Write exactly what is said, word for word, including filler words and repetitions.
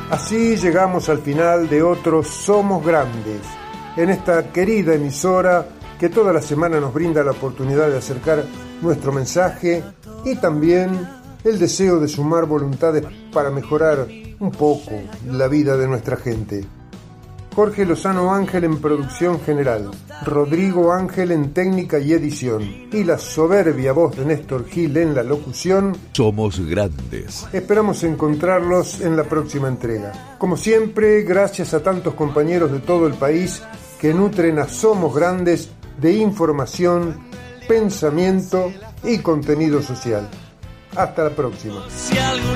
Así llegamos al final de otro Somos Grandes, en esta querida emisora que toda la semana nos brinda la oportunidad de acercar nuestro mensaje y también el deseo de sumar voluntades para mejorar un poco la vida de nuestra gente. Jorge Lozano Ángel en producción general, Rodrigo Ángel en técnica y edición y la soberbia voz de Néstor Gil en la locución. Somos Grandes. Esperamos encontrarlos en la próxima entrega. Como siempre, gracias a tantos compañeros de todo el país que nutren a Somos Grandes de información, pensamiento y contenido social. Hasta la próxima. Si